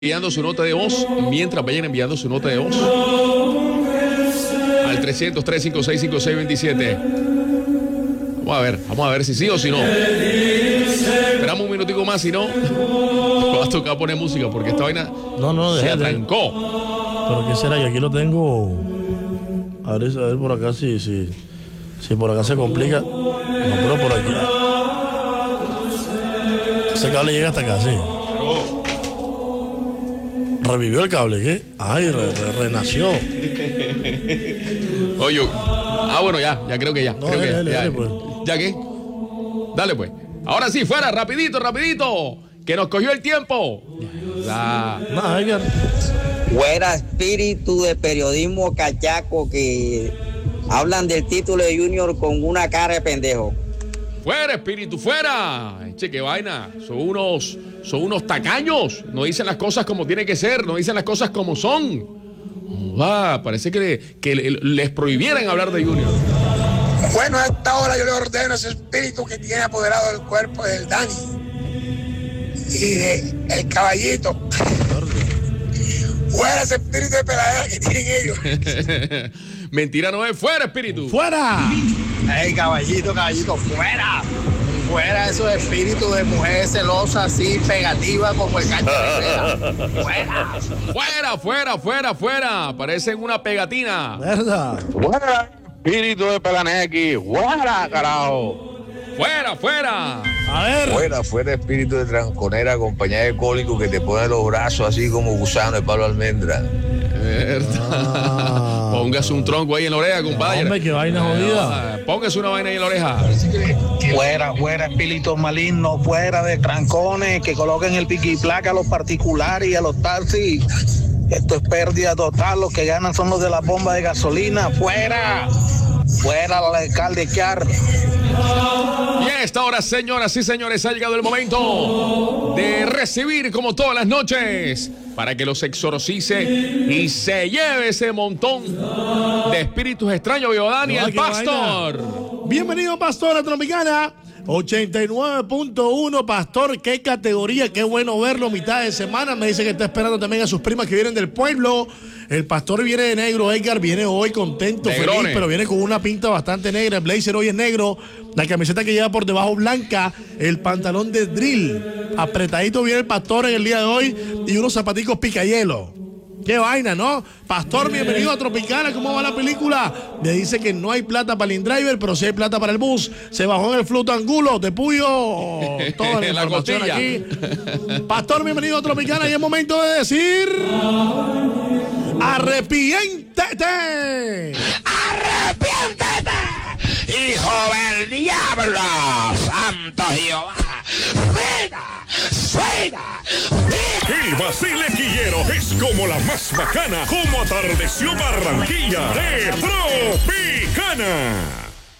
enviando su nota de voz, mientras vayan enviando su nota de voz al 300-356-5627. Vamos a ver si sí o si no. Esperamos un minutico más, si no, vas a tocar poner música porque esta vaina se arrancó. Pero qué será, que aquí lo tengo. A ver por acá si por acá se complica. No, pero por aquí. Ese cable llega hasta acá, sí. Revivió el cable, ¿qué? Ay, renació. Oye, bueno, ya creo que ya. No, creo que dale, ya. dale, pues. ¿Ya qué? Dale pues. Ahora sí, fuera, rapidito, que nos cogió el tiempo. Nada, Edgar. Fuera espíritu de periodismo cachaco que hablan del título de Junior con una cara de pendejo. Fuera, espíritu, fuera. Che, qué vaina. Son unos tacaños. No dicen las cosas como tiene que ser. No dicen las cosas como son. Parece que les prohibieran hablar de Junior. Bueno, a esta hora yo le ordeno a ese espíritu que tiene apoderado el cuerpo del Dani y del caballito. Fuera ese espíritu de peladera que tienen ellos. Mentira no es. Fuera, espíritu. ¡Fuera! ¡Ey, caballito, fuera! Fuera esos espíritus de mujer celosa así, pegativa como el cancha de Fuera. Parecen una pegatina. ¿Verdad? ¡Fuera! Espíritu de Pelanequi, ¡fuera, carajo! ¡Fuera! A ver. Fuera espíritu de tranconera, compañía de cólico que te pone los brazos así como gusano de Pablo Almendra. ¿Verdad? Póngase un tronco ahí en la oreja, compadre. Hombre, qué vaina jodida. Póngase una vaina ahí en la oreja. Fuera, espíritus malignos, fuera de trancones, que coloquen el piqui y placa a los particulares y a los taxis. Esto es pérdida total, los que ganan son los de la bomba de gasolina. ¡Fuera! ¡Fuera el alcalde Char! Y a esta hora, señoras y señores, ha llegado el momento de recibir, como todas las noches, para que los exorcice y se lleve ese montón de espíritus extraños, viejo Dani, el pastor. Vaina. Bienvenido, pastor, a Tropicana 89.1. Pastor, qué categoría, qué bueno verlo mitad de semana. Me dice que está esperando también a sus primas que vienen del pueblo. El pastor viene de negro, Edgar viene hoy contento, Negrone. feliz, pero viene con una pinta bastante negra. El blazer hoy es negro, la camiseta que lleva por debajo blanca, el pantalón de drill. Apretadito viene el pastor en el día de hoy y unos zapaticos picahielo. Qué vaina, ¿no? Pastor, bienvenido a Tropicana. ¿Cómo va la película? Me dice que no hay plata para el InDriver, pero sí hay plata para el bus. Se bajó en el Floto Angulo, de Puyo. Toda la La información costilla. aquí. Pastor, bienvenido a Tropicana. Y es momento de decir... ¡Arrepiéntete! ¡Arrepiéntete, hijo del diablo! ¡Santo Jehová! ¡Fuera! El Basile Quillero es como la más bacana, como atardeció Barranquilla de Tropicana.